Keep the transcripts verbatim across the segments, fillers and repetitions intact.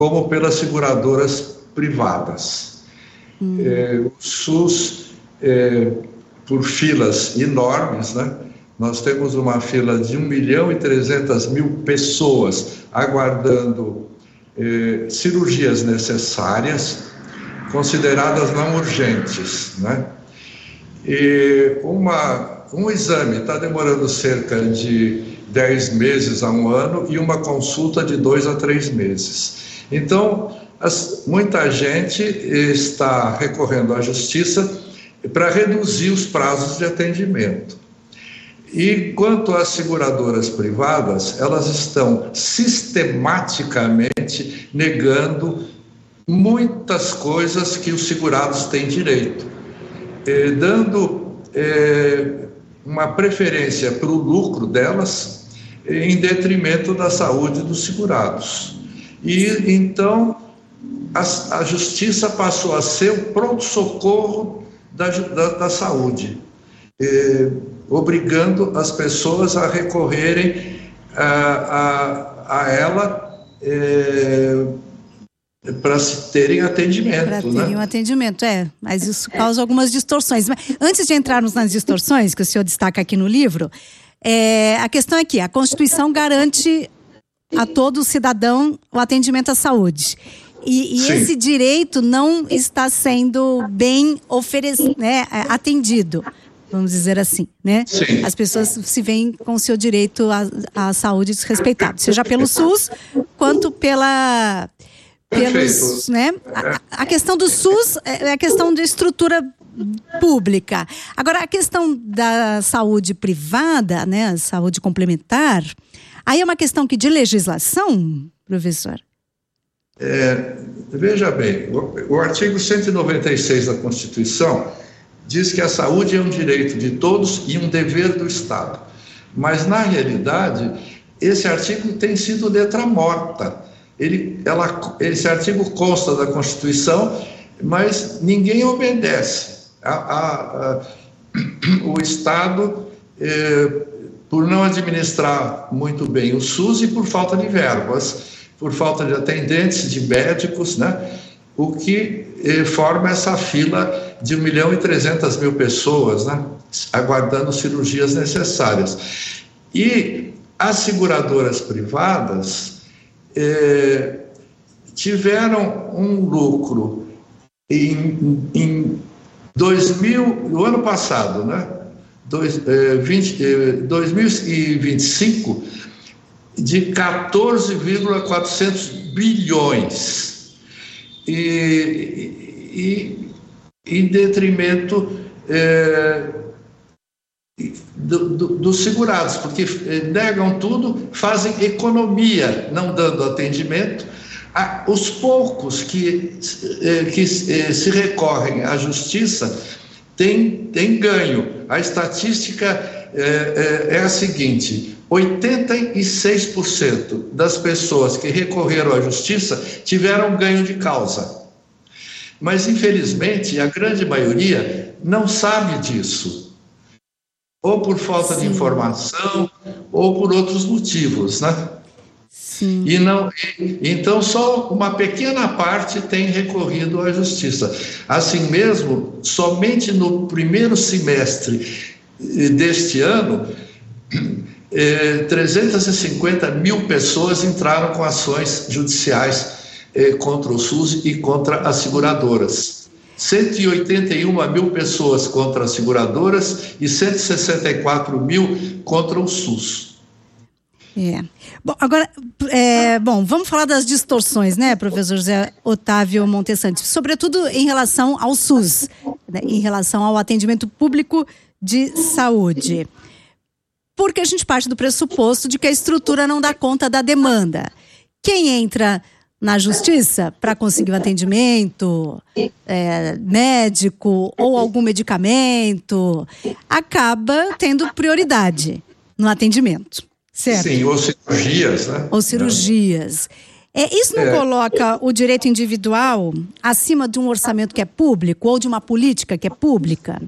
como pelas seguradoras privadas. Hum. É, o SUS, é, por filas enormes, né? Nós temos uma fila de um milhão e trezentas mil pessoas aguardando eh, cirurgias necessárias, consideradas não urgentes, né? E uma, um exame está demorando cerca de dez meses a um ano e uma consulta de dois a três meses. Então, as, muita gente está recorrendo à justiça para reduzir os prazos de atendimento. E quanto às seguradoras privadas, elas estão sistematicamente negando muitas coisas que os segurados têm direito, eh, dando eh, uma preferência para o lucro delas eh, em detrimento da saúde dos segurados. E então a, a justiça passou a ser o pronto-socorro da, da, da saúde. Eh, obrigando as pessoas a recorrerem a, a, a ela é, para terem atendimento. Para terem né? um atendimento, é. Mas isso causa algumas distorções. Mas antes de entrarmos nas distorções, que o senhor destaca aqui no livro, é, a questão é que a Constituição garante a todo cidadão o atendimento à saúde. E, e esse direito não está sendo bem oferecido, né, atendido. Vamos dizer assim, né? Sim. As pessoas se veem com o seu direito à, à saúde desrespeitado, seja pelo SUS, quanto pela... pelos, né? A, a questão do SUS é a questão de estrutura pública. Agora, a questão da saúde privada, né? A saúde complementar, aí é uma questão que de legislação, professor? É, veja bem, o, o artigo cento e noventa e seis da Constituição diz que a saúde é um direito de todos e um dever do Estado. Mas, na realidade, esse artigo tem sido letra morta. Ele, ela, esse artigo consta da Constituição, mas ninguém obedece. A, a, a, o Estado, eh, por não administrar muito bem o SUS e por falta de verbas, por falta de atendentes, de médicos, né? O que eh, forma essa fila de um milhão e trezentas mil pessoas, né, aguardando cirurgias necessárias. E as seguradoras privadas eh, tiveram um lucro em, em dois mil, no ano passado, né, dois, eh, vinte, eh, dois mil e vinte e cinco, de quatorze vírgula quatrocentos bilhões. E, e, em detrimento é, do, do, dos segurados, porque negam tudo, fazem economia, não dando atendimento. Ah, os poucos que, que se recorrem à justiça têm, têm ganho. A estatística é, é, é a seguinte: oitenta e seis por cento das pessoas que recorreram à justiça tiveram ganho de causa. Mas, infelizmente, a grande maioria não sabe disso. Ou por falta Sim. de informação, ou por outros motivos, né? Sim. E não, e, então, só uma pequena parte tem recorrido à justiça. Assim mesmo, somente no primeiro semestre deste ano, eh, trezentas e cinquenta mil pessoas entraram com ações judiciais eh, contra o SUS e contra as seguradoras. cento e oitenta e uma mil pessoas contra as seguradoras e cento e sessenta e quatro mil contra o SUS. É. Bom, agora, é, bom, vamos falar das distorções, né, professor José Otávio Montessanti, sobretudo em relação ao SUS, né, em relação ao atendimento público de saúde. Porque a gente parte do pressuposto de que a estrutura não dá conta da demanda. Quem entra na justiça para conseguir um atendimento é, médico ou algum medicamento acaba tendo prioridade no atendimento, certo? Sim, ou cirurgias, né? Ou cirurgias. É, isso não é. coloca o direito individual acima de um orçamento que é público ou de uma política que é pública?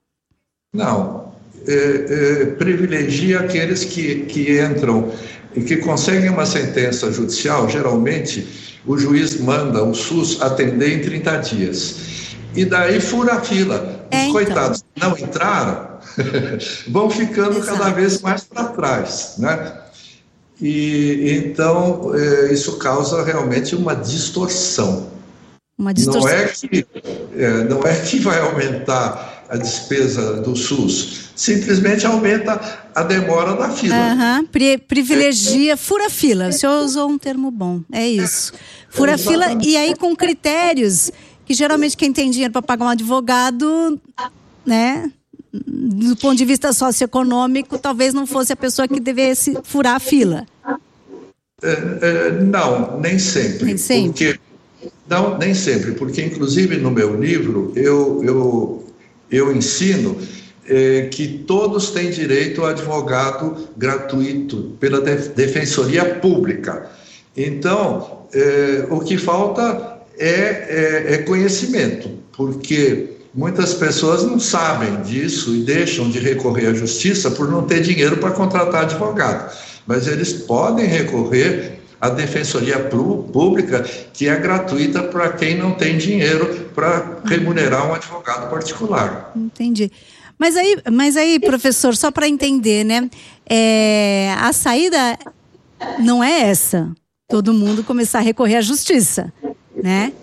Não. É, é, privilegia aqueles que, que entram e que conseguem uma sentença judicial, geralmente o juiz manda o SUS atender em trinta dias. E daí fura a fila. Os é, então. coitados que não entraram vão ficando Exato. Cada vez mais para trás, né? E então é, isso causa realmente uma distorção. Uma distorção. Não é que, é, não é que vai aumentar a despesa do SUS, simplesmente aumenta a demora da fila. Uhum. Pri privilegia, fura fila. O senhor usou um termo bom, é isso. Fura fila e aí com critérios que geralmente quem tem dinheiro para pagar um advogado, né, do ponto de vista socioeconômico, talvez não fosse a pessoa que devesse furar a fila. É, é, não, nem sempre. Nem sempre? Porque, não, nem sempre, porque inclusive no meu livro eu, eu, eu ensino é, que todos têm direito a advogado gratuito pela Defensoria Pública. Então, é, o que falta é, é, é conhecimento, porque muitas pessoas não sabem disso e deixam de recorrer à justiça por não ter dinheiro para contratar advogado. Mas eles podem recorrer à Defensoria Pública, que é gratuita para quem não tem dinheiro para remunerar um advogado particular. Entendi. Mas aí, mas aí professor, só para entender, né? É, a saída não é essa. Todo mundo começar a recorrer à justiça, né?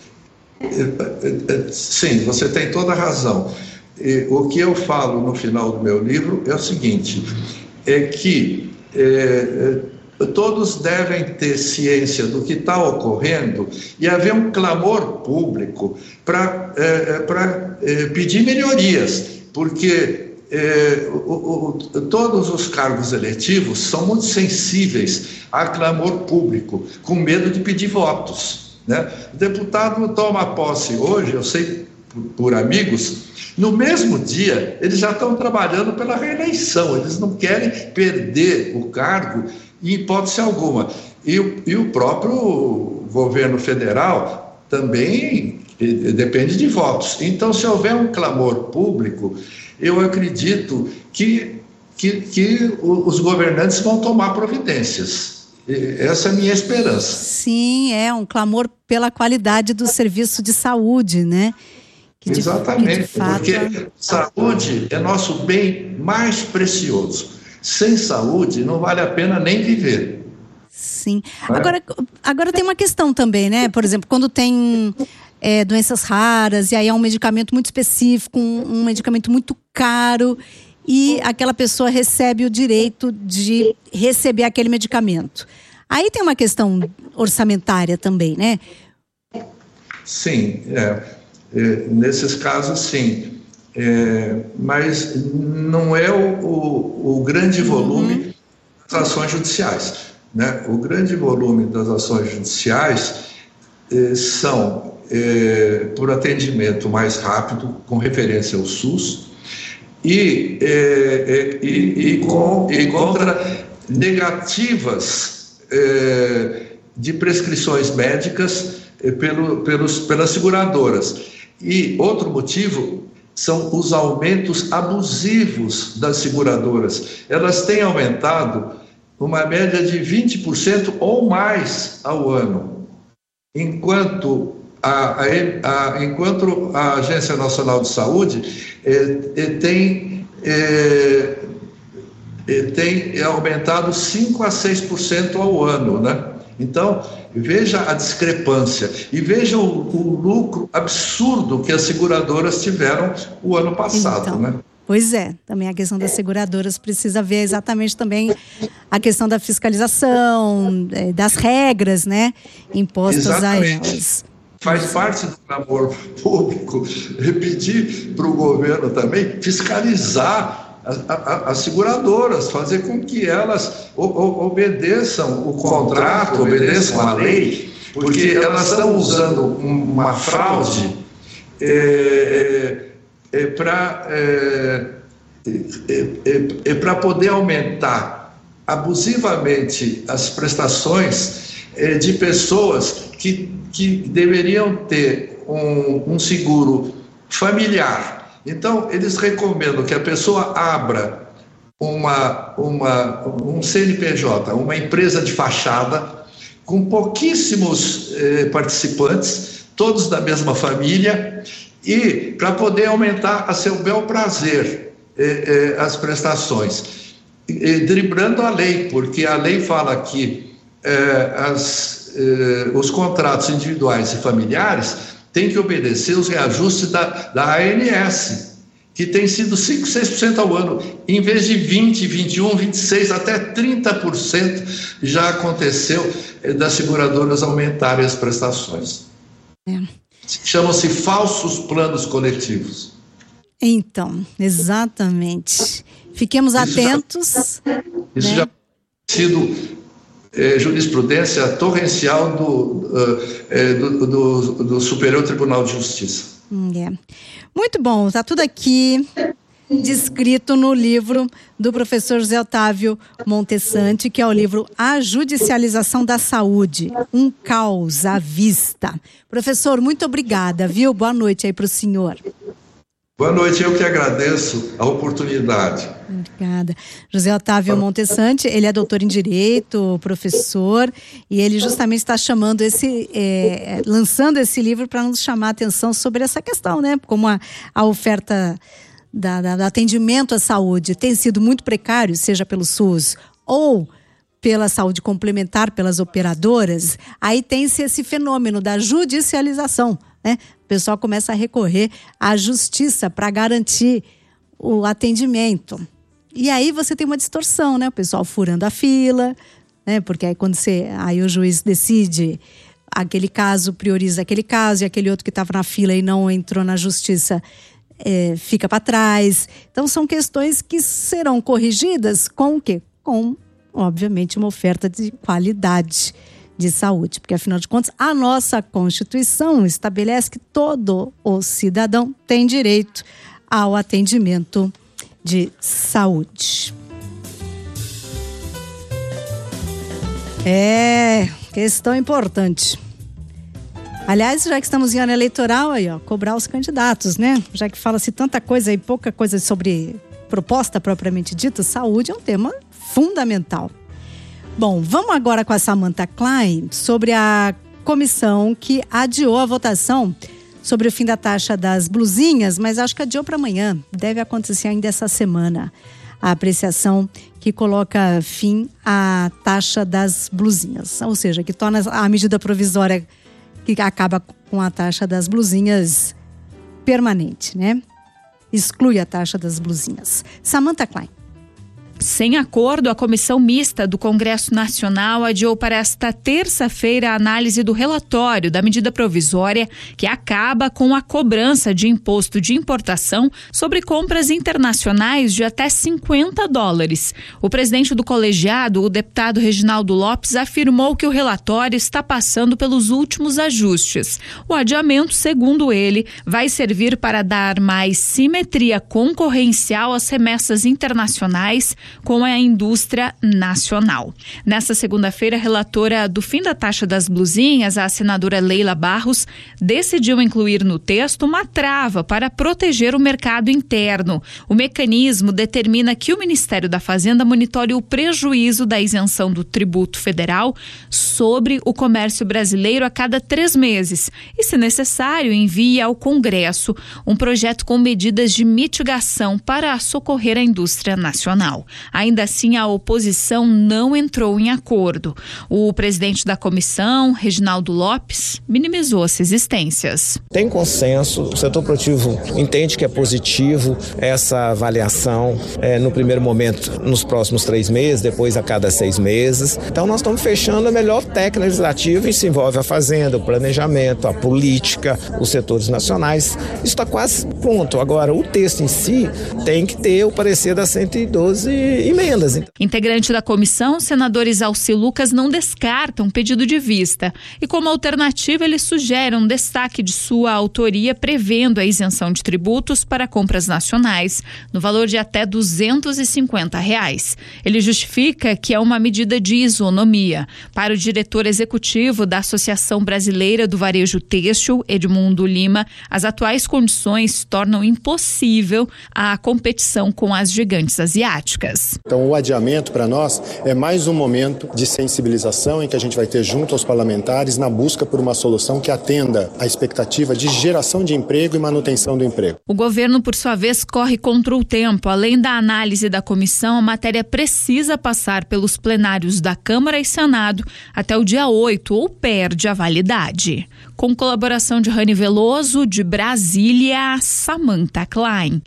Sim, você tem toda a razão. O que eu falo no final do meu livro é o seguinte, é que é, todos devem ter ciência do que está ocorrendo e haver um clamor público para é, para é, pedir melhorias, porque é, o, o, todos os cargos eletivos são muito sensíveis a clamor público, com medo de pedir votos, né? O deputado toma posse hoje, eu sei por, por amigos, no mesmo dia eles já estão trabalhando pela reeleição, eles não querem perder o cargo em hipótese alguma. E, e o próprio governo federal também depende de votos. Então, se houver um clamor público, eu acredito que, que, que os governantes vão tomar providências. Essa é a minha esperança. Sim, é um clamor pela qualidade do serviço de saúde, né? Que de, Exatamente, que de fato... porque saúde é nosso bem mais precioso. Sem saúde não vale a pena nem viver. Sim. É? Agora, agora tem uma questão também, né? Por exemplo, quando tem é, doenças raras e aí é um medicamento muito específico, um, um medicamento muito caro e aquela pessoa recebe o direito de receber aquele medicamento. Aí tem uma questão orçamentária também, né? Sim, é, é, nesses casos sim. É, mas não é o, o, o grande volume uhum. das ações judiciais, né? O grande volume das ações judiciais eh, são eh, por atendimento mais rápido, com referência ao SUS, e, eh, e, e, com, e contra negativas eh, de prescrições médicas eh, pelo, pelos, pelas seguradoras. E outro motivo são os aumentos abusivos das seguradoras. Elas têm aumentado uma média de vinte por cento ou mais ao ano, enquanto a, a, a, enquanto a Agência Nacional de Saúde eh, eh, tem, eh, eh, tem aumentado cinco a seis por cento ao ano, né? Então, veja a discrepância e veja o, o lucro absurdo que as seguradoras tiveram o ano passado, então, né? Pois é, também a questão das seguradoras precisa ver exatamente também a questão da fiscalização, das regras, né, impostas exatamente. a elas. Faz parte do clamor público pedir para o governo também fiscalizar as seguradoras, fazer com que elas obedeçam o contrato, obedeçam a lei, porque elas estão usando uma fraude é, é, para é, é, é, para poder aumentar abusivamente as prestações é, de pessoas que, que deveriam ter um, um seguro familiar. Então, eles recomendam que a pessoa abra uma, uma, um C N P J, uma empresa de fachada, com pouquíssimos eh, participantes, todos da mesma família, e para poder aumentar a seu bel prazer eh, eh, as prestações, e, driblando a lei, porque a lei fala que eh, as, eh, os contratos individuais e familiares têm que obedecer os reajustes da, da A N S, que tem sido cinco, seis por cento ao ano, em vez de vinte, vinte e um, vinte e seis, até trinta por cento já aconteceu das seguradoras aumentarem as prestações. É. Chamam-se falsos planos coletivos. Então, exatamente. Fiquemos isso atentos. Já, isso né? já tem sido é, jurisprudência torrencial do, é, do, do, do Superior Tribunal de Justiça. É. Muito bom, está tudo aqui descrito no livro do professor José Otávio Montesante, que é o livro A Judicialização da Saúde, um caos à vista. Professor, muito obrigada, viu? Boa noite aí para o senhor. Boa noite, eu que agradeço a oportunidade. Obrigada. José Otávio Montesante, ele é doutor em Direito, professor, e ele justamente está chamando esse, é, lançando esse livro para nos chamar a atenção sobre essa questão, né? Como a, a oferta da, da, do atendimento à saúde tem sido muito precário, seja pelo SUS ou pela saúde complementar, pelas operadoras, aí tem-se esse fenômeno da judicialização, né? O pessoal começa a recorrer à justiça para garantir o atendimento. E aí você tem uma distorção, né? O pessoal furando a fila, né? Porque aí quando você, aí o juiz decide aquele caso, prioriza aquele caso, e aquele outro que estava na fila e não entrou na justiça é, fica para trás. Então são questões que serão corrigidas com o quê? Com, obviamente, uma oferta de qualidade de saúde, porque afinal de contas a nossa Constituição estabelece que todo o cidadão tem direito ao atendimento de saúde. É, questão importante. Aliás, já que estamos em ano eleitoral, aí, ó, cobrar os candidatos, né? Já que fala-se tanta coisa e pouca coisa sobre proposta propriamente dita, saúde é um tema fundamental. Bom, vamos agora com a Samantha Klein sobre a comissão que adiou a votação sobre o fim da taxa das blusinhas, mas acho que adiou para amanhã. Deve acontecer ainda essa semana a apreciação que coloca fim à taxa das blusinhas, ou seja, que torna a medida provisória que acaba com a taxa das blusinhas permanente, né? Exclui a taxa das blusinhas. Samantha Klein. Sem acordo, a Comissão Mista do Congresso Nacional adiou para esta terça-feira a análise do relatório da medida provisória que acaba com a cobrança de imposto de importação sobre compras internacionais de até cinquenta dólares. O presidente do colegiado, o deputado Reginaldo Lopes, afirmou que o relatório está passando pelos últimos ajustes. O adiamento, segundo ele, vai servir para dar mais simetria concorrencial às remessas internacionais com a indústria nacional. Nesta segunda-feira, a relatora do fim da taxa das blusinhas, a senadora Leila Barros, decidiu incluir no texto uma trava para proteger o mercado interno. O mecanismo determina que o Ministério da Fazenda monitore o prejuízo da isenção do tributo federal sobre o comércio brasileiro a cada três meses e, se necessário, envie ao Congresso um projeto com medidas de mitigação para socorrer a indústria nacional. Ainda assim, a oposição não entrou em acordo. O presidente da comissão, Reginaldo Lopes, minimizou as resistências. Tem consenso, o setor produtivo entende que é positivo essa avaliação é, no primeiro momento, nos próximos três meses, depois a cada seis meses. Então nós estamos fechando a melhor técnica legislativa e se envolve a fazenda, o planejamento, a política, os setores nacionais. Isso está quase pronto. Agora, o texto em si tem que ter o parecer das cento e doze emendas. Então. Integrante da comissão, senadores Alci Lucas não descartam pedido de vista e, como alternativa, ele sugere um destaque de sua autoria prevendo a isenção de tributos para compras nacionais no valor de até duzentos e cinquenta reais. Ele justifica que é uma medida de isonomia. Para o diretor executivo da Associação Brasileira do Varejo Têxtil, Edmundo Lima, as atuais condições tornam impossível a competição com as gigantes asiáticas. Dias. Então, o adiamento para nós é mais um momento de sensibilização em que a gente vai ter junto aos parlamentares na busca por uma solução que atenda à expectativa de geração de emprego e manutenção do emprego. O governo, por sua vez, corre contra o tempo. Além da análise da comissão, a matéria precisa passar pelos plenários da Câmara e Senado até o dia oito ou perde a validade. Com colaboração de Rani Veloso, de Brasília, Samantha Klein.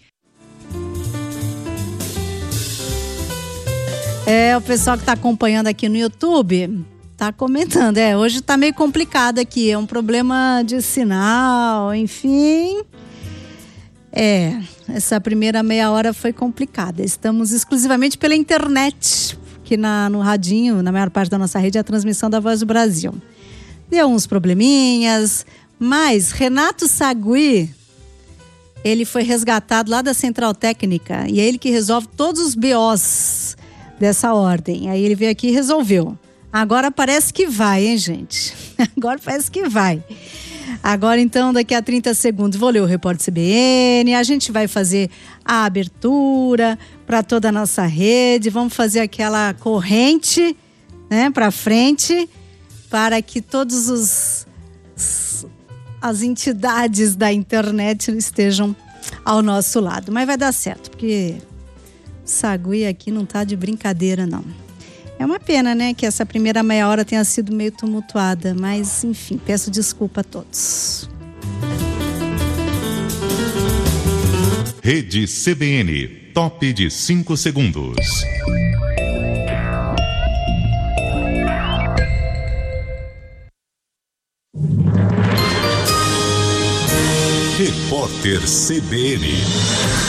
É, o pessoal que está acompanhando aqui no YouTube está comentando. É, hoje está meio complicado aqui, é um problema de sinal, enfim. É, essa primeira meia hora foi complicada. Estamos exclusivamente pela internet, que na, no radinho, na maior parte da nossa rede, é a transmissão da Voz do Brasil. Deu uns probleminhas, mas Renato Sagui, ele foi resgatado lá da Central Técnica e é ele que resolve todos os B Os dessa ordem. Aí ele veio aqui e resolveu. Agora parece que vai, hein, gente? Agora parece que vai. Agora, então, daqui a trinta segundos, vou ler o Repórter C B N, a gente vai fazer a abertura para toda a nossa rede, vamos fazer aquela corrente, né, para frente, para que todos os as entidades da internet estejam ao nosso lado. Mas vai dar certo, porque Sagui aqui não tá de brincadeira, não. É uma pena, né, que essa primeira meia hora tenha sido meio tumultuada, mas, enfim, peço desculpa a todos. Rede C B N, top de cinco segundos. Repórter C B N.